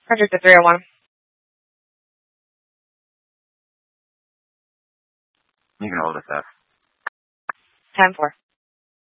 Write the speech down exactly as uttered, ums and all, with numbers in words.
Roger, to three oh one. You can hold us up. ten four.